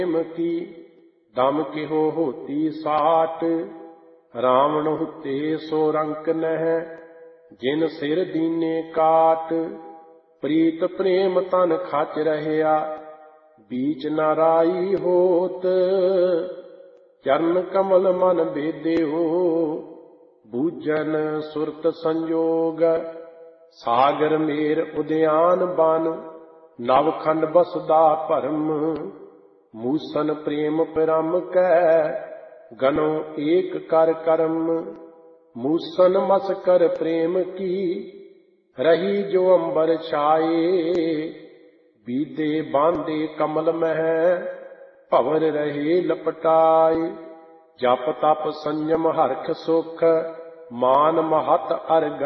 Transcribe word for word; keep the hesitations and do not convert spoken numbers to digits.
प्रेम की दम केहो होती साट। रावण हुते सो रंक नह जिन सिर दीने काट। प्रीत प्रेम तन खच रहया बीच न राई होत। चरण कमल मन बेदेहो बूझन सुरत संजोग। सागर मेर उद्यान बन नवखंड बसदा भरम। मूसन प्रेम परम कै गनो एक कर करम। मूसन मस कर प्रेम की रही जो अंबर छाए। बीते बांधे कमल मह भंवर रहे लपटाए। जप तप संयम हरख सुख मान महत अर